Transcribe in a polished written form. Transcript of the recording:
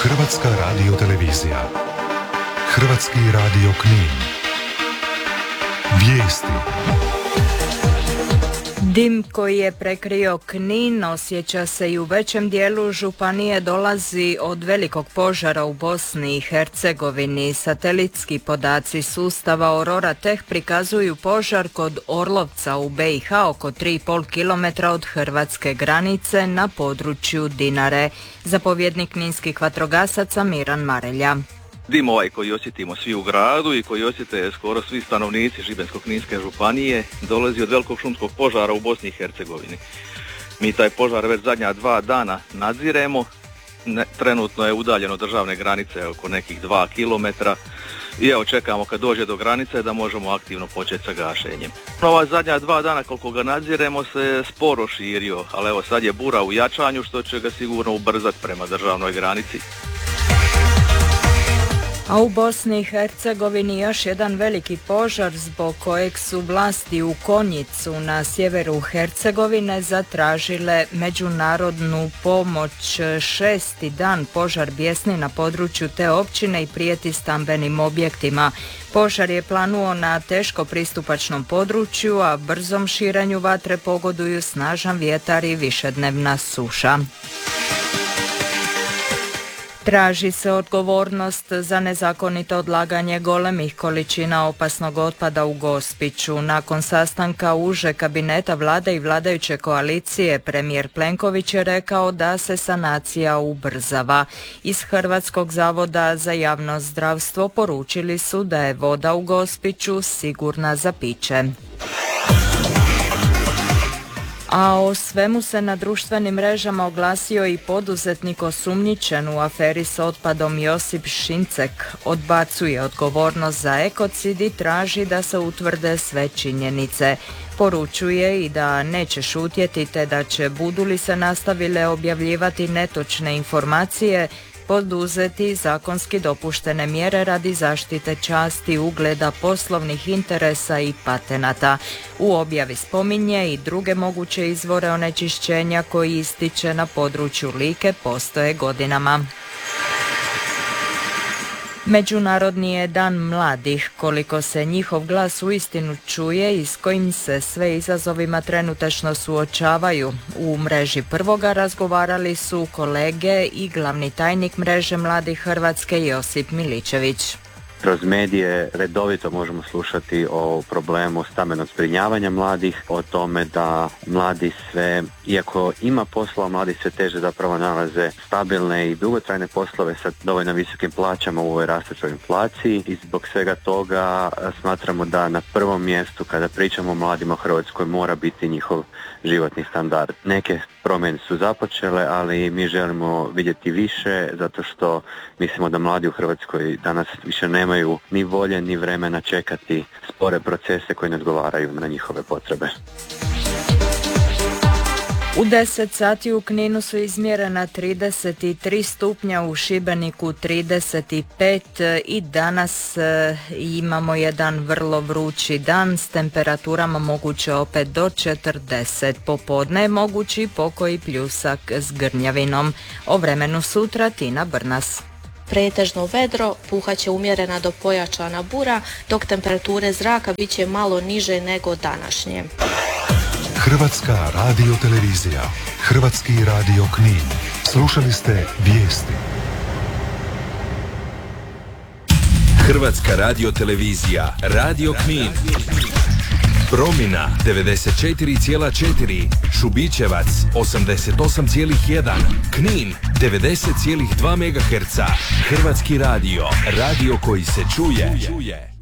Hrvatska radiotelevizija. Hrvatski radio Knin. Vijesti. Dim koji je prekrio Knin osjeća se i u većem dijelu županije. Dolazi od velikog požara u Bosni i Hercegovini. Satelitski podaci sustava Aurora Tech prikazuju požar kod Orlovca u BiH oko 3,5 km od hrvatske granice na području Dinare. Zapovjednik kninskih vatrogasaca Miran Marelja. Dim ovaj koji osjetimo svi u gradu i koji osjete skoro svi stanovnici Šibensko-kninske županije dolazi od velikog šumskog požara u Bosni i Hercegovini. Mi taj požar već zadnja 2 dana nadziremo, trenutno je udaljen od državne granice oko nekih 2 km i evo čekamo kad dođe do granice da možemo aktivno početi sa gašenjem. Ova zadnja 2 dana koliko ga nadziremo se sporo širio, ali evo sad je bura u jačanju što će ga sigurno ubrzati prema državnoj granici. A u Bosni i Hercegovini još jedan veliki požar zbog kojeg su vlasti u Konjicu na sjeveru Hercegovine zatražile međunarodnu pomoć. 6. dan požar bjesni na području te općine i prijeti stambenim objektima. Požar je planuo na teško pristupačnom području, a brzom širenju vatre pogoduju snažan vjetar i višednevna suša. Traži se odgovornost za nezakonito odlaganje golemih količina opasnog otpada u Gospiću. Nakon sastanka uže kabineta vlade i vladajuće koalicije, premijer Plenković je rekao da se sanacija ubrzava. Iz Hrvatskog zavoda za javno zdravstvo poručili su da je voda u Gospiću sigurna za piće. A o svemu se na društvenim mrežama oglasio i poduzetnik osumnjičen u aferi s otpadom Josip Šincek. Odbacuje odgovornost za ekocid i traži da se utvrde sve činjenice. Poručuje i da neće šutjeti te da će, budu li se nastavile objavljivati netočne informacije, poduzeti zakonski dopuštene mjere radi zaštite časti, ugleda, poslovnih interesa i patenata. U objavi spominje i druge moguće izvore onečišćenja koji ističe na području Like postoje godinama. Međunarodni je dan mladih, koliko se njihov glas uistinu čuje i s kojim se sve izazovima trenutačno suočavaju. U mreži Prvoga razgovarali su kolege i glavni tajnik mreže Mladih Hrvatske Josip Miličević. Kroz medije redovito možemo slušati o problemu stambenog zbrinjavanja mladih, o tome da mladi sve, iako ima poslova, mladi sve teže zapravo nalaze stabilne i dugotrajne poslove sa dovoljno visokim plaćama u ovoj rastućoj inflaciji i zbog svega toga smatramo da na prvom mjestu kada pričamo o mladima u Hrvatskoj mora biti njihov životni standard. Neke promjene su započele, ali mi želimo vidjeti više zato što mislimo da mladi u Hrvatskoj danas više nemaju ni volje ni vremena čekati spore procese koji ne odgovaraju na njihove potrebe. U 10 sati u Kninu su izmjerena 33 stupnja, u Šibeniku 35 i danas imamo jedan vrlo vrući dan s temperaturama moguće opet do 40. Popodne je mogući pokoji pljusak s grnjavinom. O vremenu sutra Tina Brnas. Pretežno vedro, puhaće umjerena do pojačana bura, dok temperature zraka bit će malo niže nego današnje. Hrvatska radiotelevizija. Hrvatski radio Knin. Slušali ste vijesti. Hrvatska radiotelevizija. Radio Knin. Promina 94,4, Šubićevac 88,1, Knin 90,2 MHz. Hrvatski radio, radio koji se čuje.